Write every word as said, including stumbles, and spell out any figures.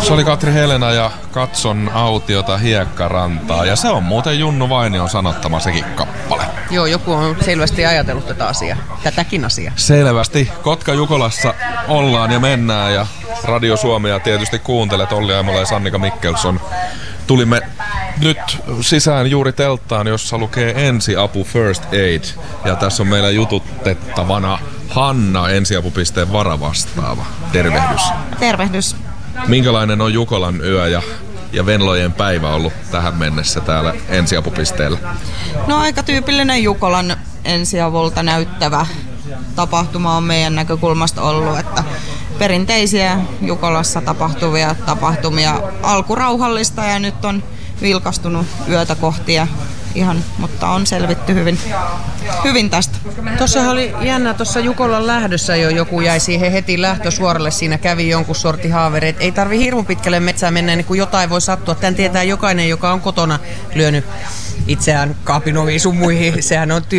Se oli Katri Helena ja Katson autiota hiekkarantaa. Ja se on muuten Junnu Vainion sanottama sekin kappale. Joo, joku on selvästi ajatellut tätä asiaa, tätäkin asiaa. Selvästi. Kotka-Jukolassa ollaan ja mennään ja Radio Suomea tietysti kuuntelet. Olli Aimola ja Sannika Mikkelson. Tulimme nyt sisään juuri telttaan, jossa lukee ensiapu First Aid. Ja tässä on meillä jututettavana Hanna, ensiapupisteen varavastaava. Tervehdys. Tervehdys. Minkälainen on Jukolan yö ja, ja Venlojen päivä ollut tähän mennessä täällä ensiapupisteellä? No aika tyypillinen Jukolan ensiavulta näyttävä tapahtuma on meidän näkökulmasta ollut, että perinteisiä Jukolassa tapahtuvia tapahtumia, alkurauhallista ja nyt on vilkastunut yötä kohti ja ihan, mutta on selvitty hyvin, hyvin tästä. Tuossa oli jännä, tuossa Jukolan lähdössä jo joku jäi siihen heti lähtösuoralle, siinä kävi jonkun sorti haaveri. Ei tarvi hirmu pitkälle metsään mennä, niin kun jotain voi sattua. Tän tietää jokainen, joka on kotona lyönyt itseään kaapin oviin sun muihin. Sehän on